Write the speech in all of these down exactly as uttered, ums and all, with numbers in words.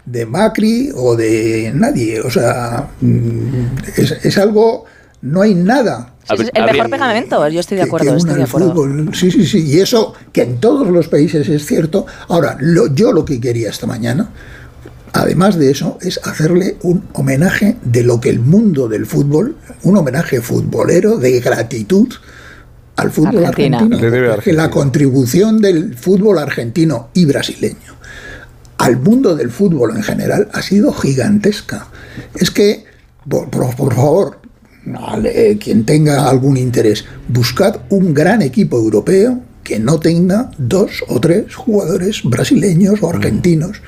de Macri o de nadie. O sea, es, es algo, no hay nada. Sí, es el mejor pegamento, yo estoy de acuerdo. Que, que estoy de acuerdo. Fútbol. Sí, sí, sí, y eso que en todos los países es cierto. Ahora, lo, yo lo que quería esta mañana, además de eso, es hacerle un homenaje de lo que el mundo del fútbol, un homenaje futbolero de gratitud al fútbol Argentina. argentino, porque la contribución del fútbol argentino y brasileño al mundo del fútbol en general ha sido gigantesca. Es que, por, por, por favor, Vale, quien tenga algún interés, buscad un gran equipo europeo que no tenga dos o tres jugadores brasileños o argentinos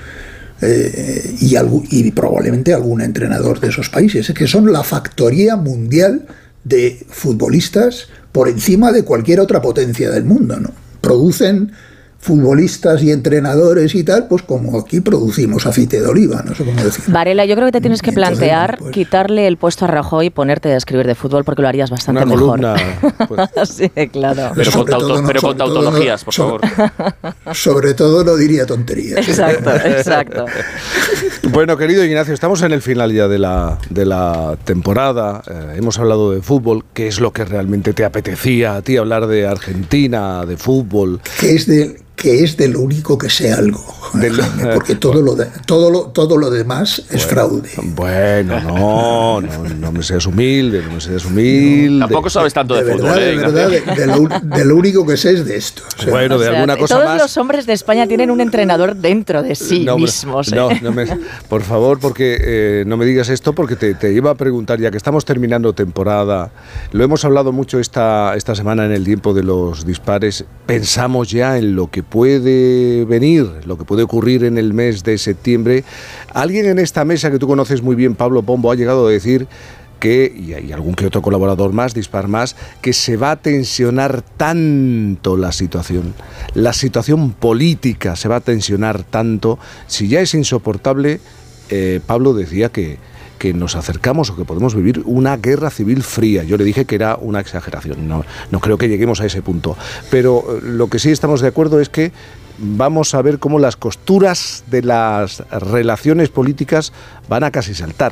eh, y, algo, y probablemente algún entrenador de esos países, que son la factoría mundial de futbolistas por encima de cualquier otra potencia del mundo, ¿no? Producen futbolistas y entrenadores y tal, pues como aquí producimos aceite de oliva, no sé cómo decirlo. Varela, yo creo que te tienes que Entonces, plantear pues, quitarle el puesto a Rajoy y ponerte a escribir de fútbol, porque lo harías bastante una mejor. Columna, pues. Sí, claro. Pero con, todo, auto, no, pero con tautologías, no, por sobre, favor. Sobre todo no diría tonterías. Exacto, exacto. Bueno, querido Ignacio, estamos en el final ya de la, de la temporada. Eh, hemos hablado de fútbol. ¿Qué es lo que realmente te apetecía a ti hablar de Argentina, de fútbol? Que es de... que es de lo único que sé algo, Jaime, porque todo lo, de, todo lo, todo lo demás es bueno, fraude. Bueno, no, no, no me seas humilde, no me seas humilde. Tampoco sabes tanto de, de fútbol, verdad, ¿eh, de, verdad de, de, lo, de lo único que sé es de esto. O sea, bueno, de o sea, alguna cosa todos más. Todos los hombres de España tienen un entrenador dentro de sí no, mismos. ¿eh? No, no me, por favor, porque eh, no me digas esto, porque te, te iba a preguntar, ya que estamos terminando temporada, lo hemos hablado mucho esta, esta semana en el tiempo de los dispares, pensamos ya en lo que puede venir, lo que puede ocurrir en el mes de septiembre. Alguien en esta mesa que tú conoces muy bien, Pablo Pombo, ha llegado a decir que, y hay algún que otro colaborador más, Dispar más, que se va a tensionar tanto la situación, la situación política se va a tensionar tanto, si ya es insoportable, eh, Pablo decía que que nos acercamos o que podemos vivir una guerra civil fría. Yo le dije que era una exageración, no, no creo que lleguemos a ese punto. Pero lo que sí estamos de acuerdo es que vamos a ver cómo las costuras de las relaciones políticas van a casi saltar.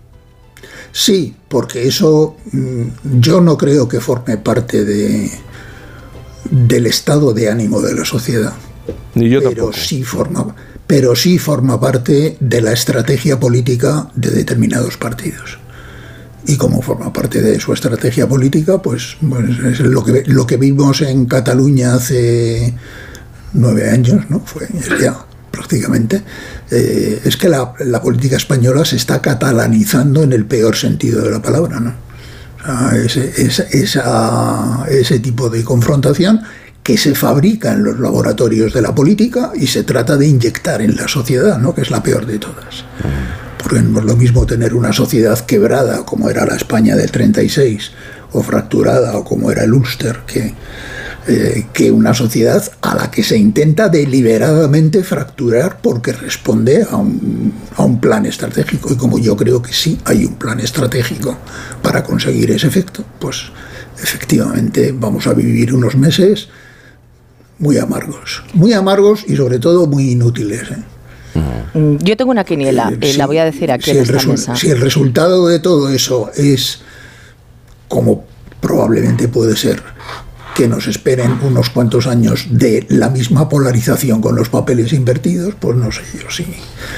Sí, porque eso yo no creo que forme parte de, del estado de ánimo de la sociedad. Ni yo pero tampoco. Sí forma, pero sí forma parte de la estrategia política de determinados partidos. Y como forma parte de su estrategia política, pues, pues es lo que, lo que vimos en Cataluña hace nueve años, ¿no? Fue ya prácticamente. Eh, es que la, la política española se está catalanizando en el peor sentido de la palabra, ¿no? O sea, ese, ese, esa, ese tipo de confrontación que se fabrica en los laboratorios de la política y se trata de inyectar en la sociedad, ¿no? Que es la peor de todas. Porque no es lo mismo tener una sociedad quebrada como era la España del treinta y seis, o fracturada, o como era el Ulster, que, eh, que una sociedad a la que se intenta deliberadamente fracturar porque responde a un, a un plan estratégico. Y como yo creo que sí hay un plan estratégico para conseguir ese efecto, pues efectivamente vamos a vivir unos meses muy amargos, muy amargos y sobre todo muy inútiles, ¿eh? Yo tengo una quiniela, eh, si, la voy a decir aquí si en esta resu- mesa. Si el resultado de todo eso es, como probablemente puede ser, que nos esperen unos cuantos años de la misma polarización con los papeles invertidos, pues no sé yo sí.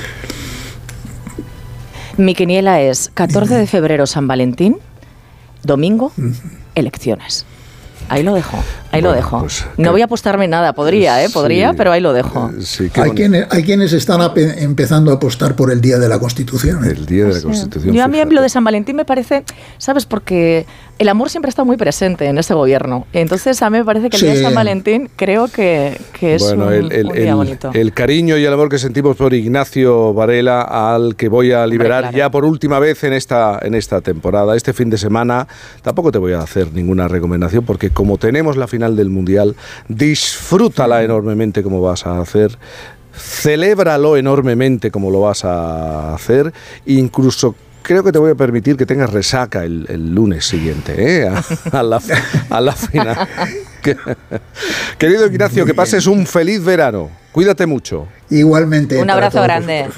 Mi quiniela es catorce de febrero, San Valentín, domingo, elecciones. Ahí lo dejo, ahí bueno, lo dejo. Pues, no que, voy a apostarme nada, podría, ¿eh? Podría, sí, pero ahí lo dejo. Sí, hay, quienes, hay quienes están empezando a apostar por el Día de la Constitución. El Día de la Constitución. Yo a mí lo de San Valentín me parece, ¿sabes? Porque el amor siempre está muy presente en este gobierno. Entonces a mí me parece que el sí. Día de San Valentín creo que, que es bueno, un, el, el, un día el, bonito. El cariño y el amor que sentimos por Ignacio Varela, al que voy a liberar Hombre, claro. ya por última vez en esta, en esta temporada. Este fin de semana tampoco te voy a hacer ninguna recomendación porque como tenemos la final del Mundial, disfrútala enormemente como vas a hacer, celébralo enormemente como lo vas a hacer, incluso creo que te voy a permitir que tengas resaca el, el lunes siguiente, ¿eh? a, a, la, a la final. Querido Ignacio, que pases un feliz verano, cuídate mucho. Igualmente. Un abrazo grande.